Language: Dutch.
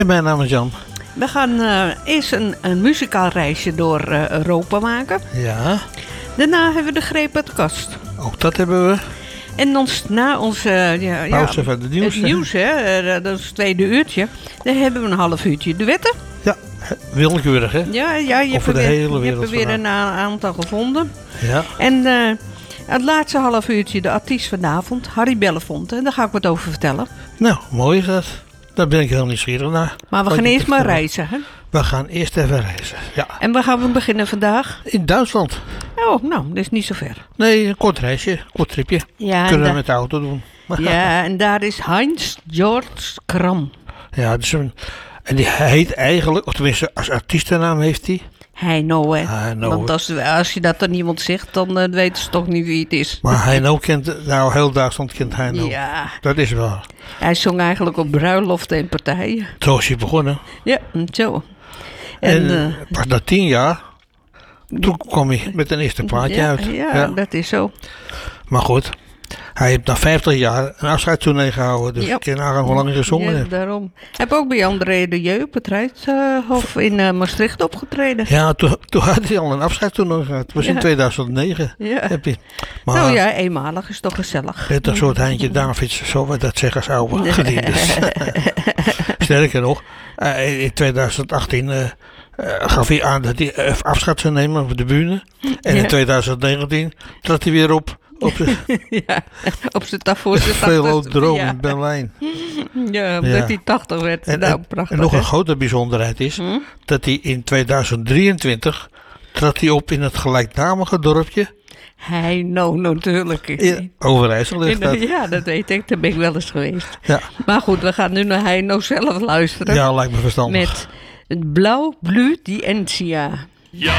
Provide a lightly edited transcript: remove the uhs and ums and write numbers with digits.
Mijn naam is Jan. We gaan eerst een muzikaal reisje door Europa maken. Ja, Daarna hebben we de greep uit de kast. ook dat hebben we. En dan na onze Pauze van de nieuws. het nieuws, dat is het tweede uurtje. Dan hebben we een half uurtje duetten. Ja, willekeurig hè. Ja, je Over de hele wereld hebt er weer een aantal gevonden. Ja. En het laatste half uurtje, de artiest vanavond, Harry Belafonte. En daar ga ik wat over vertellen. Nou, mooi is dat. Daar ben ik heel nieuwsgierig naar. Maar we Wat gaan je eerst maar vertelt. reizen, hè? We gaan eerst even reizen. Ja. En waar gaan we beginnen vandaag? In Duitsland. Oh, nou, dat is niet zo ver. Nee, een kort reisje, kort tripje. Ja, Kunnen we en met de auto doen. ja, en daar is Heinz Georg Kram. Ja, dus en die heet eigenlijk, of tenminste als artiestennaam heeft hij. Heino, hè? Heino. Want als je dat aan iemand zegt, dan weten ze toch niet wie het is. Maar Heino kent, nou heel Duitsland kent Heino. Ja, Dat is wel. hij zong eigenlijk op bruiloften en partijen. Zo is hij begonnen. Ja, zo. En pas na 10 jaar, toen kwam hij met een eerste plaatje ja, uit. ja, dat is zo. Maar goed, hij heeft na 50 jaar een afscheidstournee gehouden. Dus Ja. ik kan nagaan hoe lang hij gezongen Ja, heeft. daarom. Heb ook bij André de Jeu op het Rijkshof in Maastricht opgetreden. Ja, toen had hij al een afscheidstournee gehad. Het was in Ja. 2009. Ja. Heb hij. Maar Nou ja, eenmalig is toch gezellig. net een soort Heintje Davids, zo we dat zeggen, als oude gediendes. Sterker nog, in 2018 gaf hij aan dat hij afscheid zou nemen op de bühne. En Ja. in 2019 trad hij weer op Ja, op zijn voor zijn Velodroom ja. in Berlijn. Ja, omdat Ja. hij 80 werd. En, Nou, en, prachtig. en nog hè? een grote bijzonderheid is dat hij in 2023 trad hij op in het gelijknamige dorpje Heino, natuurlijk. in Overijssel. Ligt dat. Ja, dat weet ik. Daar ben ik wel eens geweest. Ja. Maar goed, we gaan nu naar Heino zelf luisteren. Ja, lijkt me verstandig. Met het Blauw Blue die Entia. Ja,